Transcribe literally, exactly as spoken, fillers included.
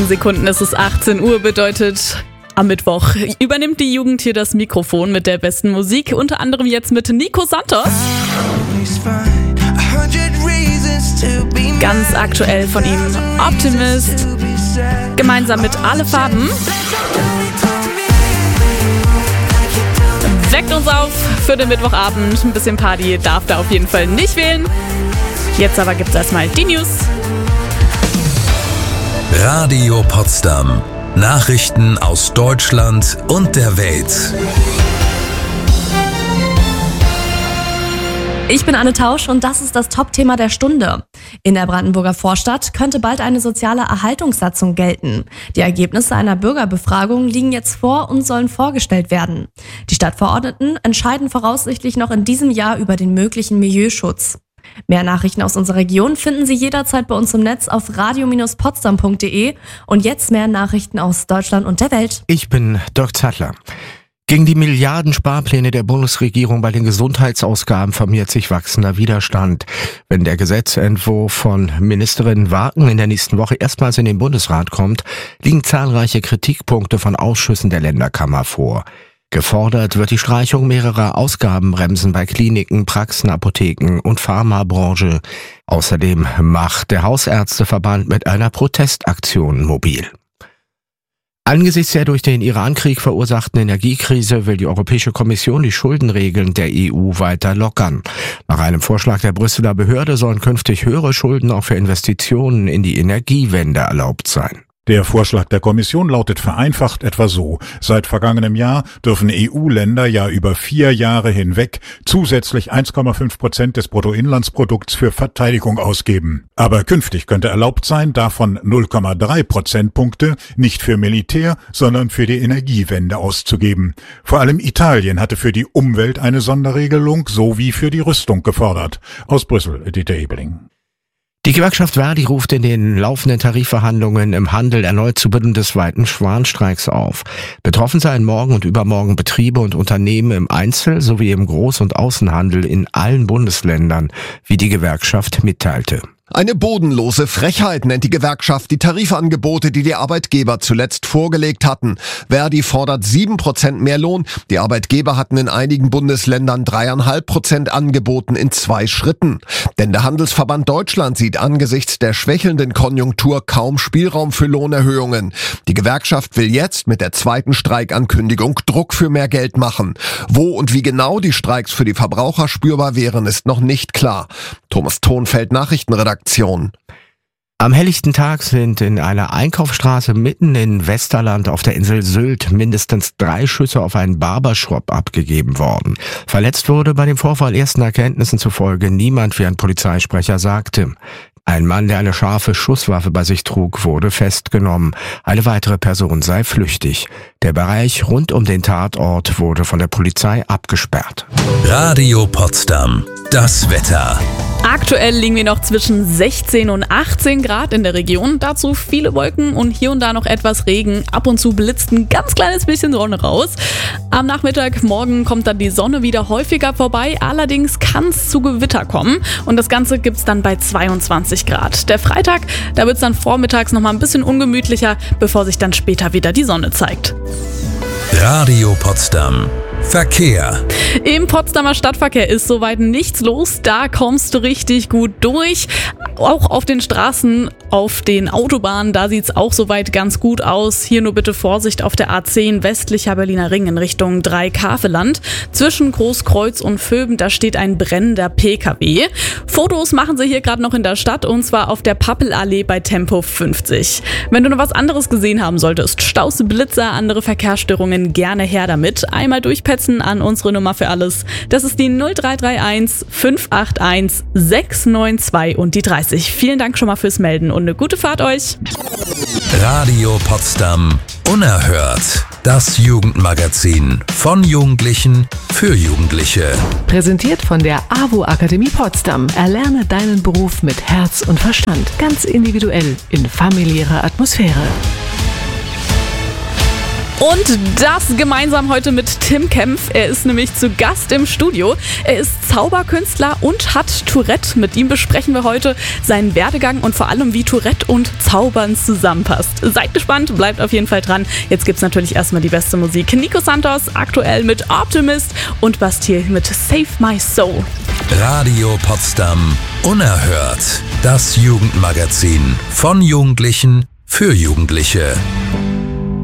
Sekunden, es ist achtzehn Uhr, bedeutet am Mittwoch übernimmt die Jugend hier das Mikrofon mit der besten Musik, unter anderem jetzt mit Nico Santos. Ganz aktuell von ihm Optimist, gemeinsam mit Alle Farben. Weckt uns auf für den Mittwochabend, ein bisschen Party darf da auf jeden Fall nicht fehlen. Jetzt aber gibt's erstmal die News. Radio Potsdam. Nachrichten aus Deutschland und der Welt. Ich bin Anne Tausch und das ist das Top-Thema der Stunde. In der Brandenburger Vorstadt könnte bald eine soziale Erhaltungssatzung gelten. Die Ergebnisse einer Bürgerbefragung liegen jetzt vor und sollen vorgestellt werden. Die Stadtverordneten entscheiden voraussichtlich noch in diesem Jahr über den möglichen Milieuschutz. Mehr Nachrichten aus unserer Region finden Sie jederzeit bei uns im Netz auf radio Bindestrich potsdam punkt de und jetzt mehr Nachrichten aus Deutschland und der Welt. Ich bin Dirk Zattler. Gegen die Milliarden-Sparpläne der Bundesregierung bei den Gesundheitsausgaben formiert sich wachsender Widerstand. Wenn der Gesetzentwurf von Ministerin Waken in der nächsten Woche erstmals in den Bundesrat kommt, liegen zahlreiche Kritikpunkte von Ausschüssen der Länderkammer vor. Gefordert wird die Streichung mehrerer Ausgabenbremsen bei Kliniken, Praxen, Apotheken und Pharmabranche. Außerdem macht der Hausärzteverband mit einer Protestaktion mobil. Angesichts der durch den Irankrieg verursachten Energiekrise will die Europäische Kommission die Schuldenregeln der E U weiter lockern. Nach einem Vorschlag der Brüsseler Behörde sollen künftig höhere Schulden auch für Investitionen in die Energiewende erlaubt sein. Der Vorschlag der Kommission lautet vereinfacht etwa so: Seit vergangenem Jahr dürfen E U-Länder ja über vier Jahre hinweg zusätzlich eins Komma fünf Prozent des Bruttoinlandsprodukts für Verteidigung ausgeben. Aber künftig könnte erlaubt sein, davon null Komma drei Prozentpunkte nicht für Militär, sondern für die Energiewende auszugeben. Vor allem Italien hatte für die Umwelt eine Sonderregelung sowie für die Rüstung gefordert. Aus Brüssel, Dieter Ebeling. Die Gewerkschaft Verdi ruft in den laufenden Tarifverhandlungen im Handel erneut zu bundesweiten Warnstreiks auf. Betroffen seien morgen und übermorgen Betriebe und Unternehmen im Einzel- sowie im Groß- und Außenhandel in allen Bundesländern, wie die Gewerkschaft mitteilte. Eine bodenlose Frechheit nennt die Gewerkschaft die Tarifangebote, die die Arbeitgeber zuletzt vorgelegt hatten. Verdi fordert sieben Prozent mehr Lohn. Die Arbeitgeber hatten in einigen Bundesländern drei Komma fünf Prozent angeboten in zwei Schritten. Denn der Handelsverband Deutschland sieht angesichts der schwächelnden Konjunktur kaum Spielraum für Lohnerhöhungen. Die Gewerkschaft will jetzt mit der zweiten Streikankündigung Druck für mehr Geld machen. Wo und wie genau die Streiks für die Verbraucher spürbar wären, ist noch nicht klar. Thomas Thonfeld, Nachrichtenredaktion. Am helllichten Tag sind in einer Einkaufsstraße mitten in Westerland auf der Insel Sylt mindestens drei Schüsse auf einen Barbershop abgegeben worden. Verletzt wurde bei dem Vorfall ersten Erkenntnissen zufolge niemand, wie ein Polizeisprecher sagte. Ein Mann, der eine scharfe Schusswaffe bei sich trug, wurde festgenommen. Eine weitere Person sei flüchtig. Der Bereich rund um den Tatort wurde von der Polizei abgesperrt. Radio Potsdam. Das Wetter. Aktuell liegen wir noch zwischen sechzehn und achtzehn Grad in der Region. Dazu viele Wolken und hier und da noch etwas Regen. Ab und zu blitzt ein ganz kleines bisschen Sonne raus. Am Nachmittag, morgen kommt dann die Sonne wieder häufiger vorbei. Allerdings kann es zu Gewitter kommen. Und das Ganze gibt es dann bei zweiundzwanzig Grad. Der Freitag, da wird es dann vormittags nochmal ein bisschen ungemütlicher, bevor sich dann später wieder die Sonne zeigt. Radio Potsdam. Verkehr. Im Potsdamer Stadtverkehr ist soweit nichts los. Da kommst du richtig gut durch. Auch auf den Straßen, auf den Autobahnen, da sieht es auch soweit ganz gut aus. Hier nur bitte Vorsicht auf der A zehn westlicher Berliner Ring in Richtung Dreikaveland. Zwischen Großkreuz und Vöben, da steht ein brennender P K W. Fotos machen sie hier gerade noch in der Stadt und zwar auf der Pappelallee bei Tempo fünfzig. Wenn du noch was anderes gesehen haben solltest, Staus, Blitzer, andere Verkehrsstörungen, gerne her damit. Einmal durchpetzen an unsere Nummer für alles. Das ist die null drei drei eins fünf acht eins sechs neun zwei und die dreißig. Vielen Dank schon mal fürs Melden und eine gute Fahrt euch. Radio Potsdam. Unerhört. Das Jugendmagazin von Jugendlichen für Jugendliche. Präsentiert von der A W O Akademie Potsdam. Erlerne deinen Beruf mit Herz und Verstand. Ganz individuell in familiärer Atmosphäre. Und das gemeinsam heute mit Tim Kempf. Er ist nämlich zu Gast im Studio. Er ist Zauberkünstler und hat Tourette. Mit ihm besprechen wir heute seinen Werdegang und vor allem, wie Tourette und Zaubern zusammenpasst. Seid gespannt, bleibt auf jeden Fall dran. Jetzt gibt's natürlich erstmal die beste Musik. Nico Santos aktuell mit Optimist und Bastille mit Save My Soul. Radio Potsdam Unerhört. Das Jugendmagazin von Jugendlichen für Jugendliche.